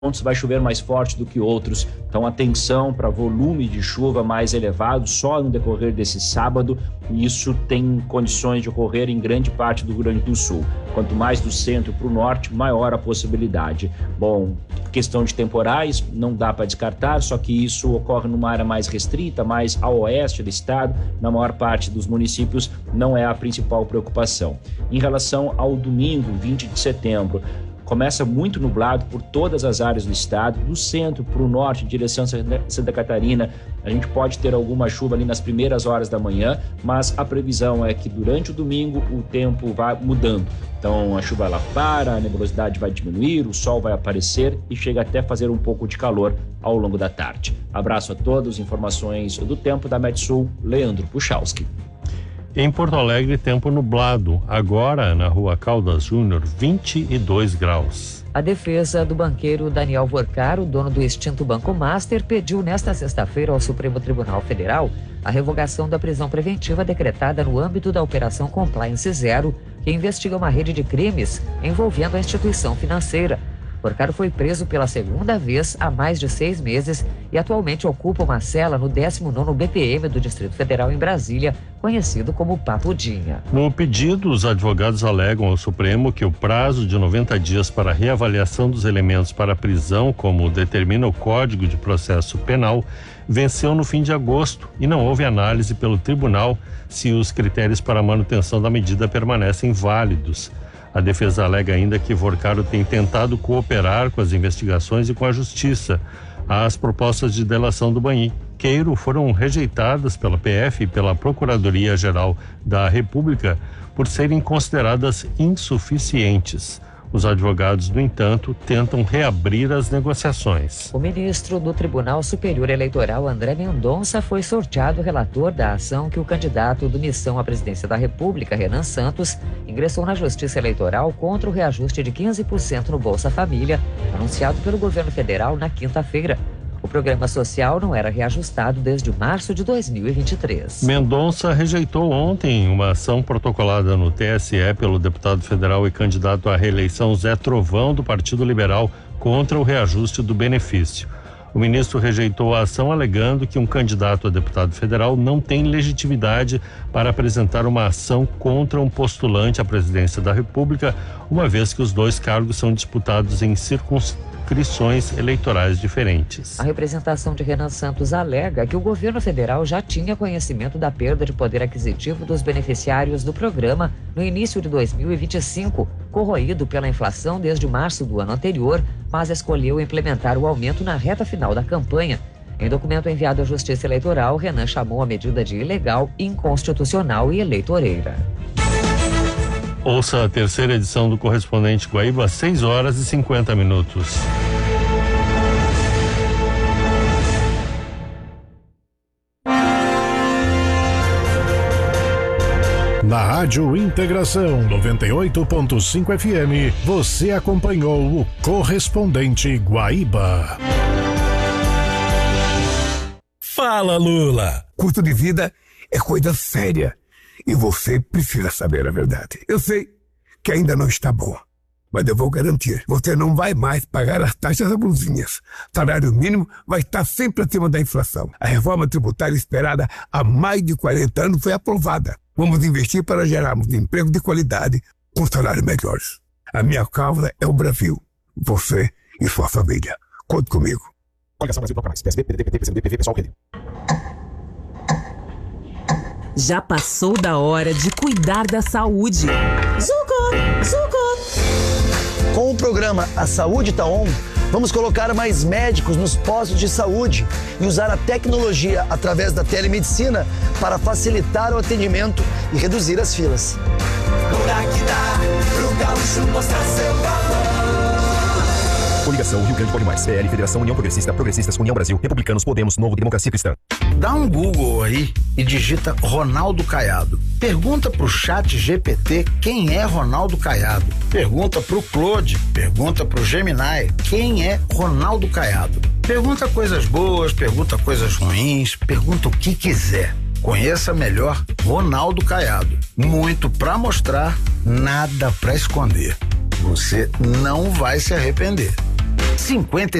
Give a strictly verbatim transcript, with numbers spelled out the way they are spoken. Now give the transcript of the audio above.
pontos vai chover mais forte do que outros, então atenção para volume de chuva mais elevado só no decorrer desse sábado, e isso tem condições de ocorrer em grande parte do Rio Grande do Sul. Quanto mais do centro para o norte, maior a possibilidade. Bom, questão de temporais, não dá para descartar, só que isso ocorre numa área mais restrita, mais ao oeste do estado, na maior parte dos municípios não é a principal preocupação. Em relação ao domingo, vinte de setembro, começa muito nublado por todas as áreas do estado, do centro para o norte, em direção a Santa Catarina. A gente pode ter alguma chuva ali nas primeiras horas da manhã, mas a previsão é que durante o domingo o tempo vai mudando. Então a chuva ela para, a nebulosidade vai diminuir, o sol vai aparecer e chega até fazer um pouco de calor ao longo da tarde. Abraço a todos, informações do tempo da Metsul, Leandro Puchalski. Em Porto Alegre, tempo nublado. Agora, na rua Caldas Júnior, vinte e dois graus. A defesa do banqueiro Daniel Vorcaro, dono do extinto Banco Master, pediu nesta sexta-feira ao Supremo Tribunal Federal a revogação da prisão preventiva decretada no âmbito da Operação Compliance Zero, que investiga uma rede de crimes envolvendo a instituição financeira. Vorcaro foi preso pela segunda vez há mais de seis meses e atualmente ocupa uma cela no décimo nono B P M do Distrito Federal em Brasília, conhecido como Papudinha. No pedido, os advogados alegam ao Supremo que o prazo de noventa dias para reavaliação dos elementos para a prisão, como determina o Código de Processo Penal, venceu no fim de agosto e não houve análise pelo tribunal se os critérios para a manutenção da medida permanecem válidos. A defesa alega ainda que Vorcaro tem tentado cooperar com as investigações e com a justiça. As propostas de delação do banqueiro foram rejeitadas pela P F e pela Procuradoria-Geral da República por serem consideradas insuficientes. Os advogados, no entanto, tentam reabrir as negociações. O ministro do Tribunal Superior Eleitoral, André Mendonça, foi sorteado relator da ação que o candidato do Missão à presidência da República, Renan Santos, ingressou na Justiça Eleitoral contra o reajuste de quinze por cento no Bolsa Família, anunciado pelo governo federal na quinta-feira. O programa social não era reajustado desde março de dois mil e vinte e três. Mendonça rejeitou ontem uma ação protocolada no T S E pelo deputado federal e candidato à reeleição Zé Trovão, do Partido Liberal, contra o reajuste do benefício. O ministro rejeitou a ação alegando que um candidato a deputado federal não tem legitimidade para apresentar uma ação contra um postulante à presidência da República, uma vez que os dois cargos são disputados em circunstâncias eleitorais diferentes. A representação de Renan Santos alega que o governo federal já tinha conhecimento da perda de poder aquisitivo dos beneficiários do programa no início de dois mil e vinte e cinco, corroído pela inflação desde março do ano anterior, mas escolheu implementar o aumento na reta final da campanha. Em documento enviado à Justiça Eleitoral, Renan chamou a medida de ilegal, inconstitucional e eleitoreira. Ouça a terceira edição do Correspondente Guaíba, às seis horas e cinquenta minutos. Na Rádio Integração noventa e oito ponto cinco F M, você acompanhou o Correspondente Guaíba. Fala, Lula! Custo de vida é coisa séria. E você precisa saber a verdade. Eu sei que ainda não está bom, mas eu vou garantir. Você não vai mais pagar as taxas abusivas. Salário mínimo vai estar sempre acima da inflação. A reforma tributária esperada há mais de quarenta anos foi aprovada. Vamos investir para gerarmos emprego de qualidade com salários melhores. A minha causa é o Brasil. Você e sua família. Conte comigo. Coligação Brasil Toca Mais. P S B, P D T, P C B, P V, Pessoal, Rede. Já passou da hora de cuidar da saúde. Zuco, Zuco. Com o programa A Saúde Tá On, vamos colocar mais médicos nos postos de saúde e usar a tecnologia através da telemedicina para facilitar o atendimento e reduzir as filas. Lugar que dá pro gaúcho mostrar seu valor. Coligação Rio Grande Pode Mais, P L, Federação União Progressista, Progressistas, União Brasil, Republicanos, Podemos, Novo, Democracia Cristã. Dá um Google aí e digita Ronaldo Caiado. Pergunta pro chat G P T quem é Ronaldo Caiado. Pergunta pro Claude, pergunta pro Gemini quem é Ronaldo Caiado. Pergunta coisas boas, pergunta coisas ruins, pergunta o que quiser. Conheça melhor Ronaldo Caiado. Muito pra mostrar, nada pra esconder. Você não vai se arrepender. cinquenta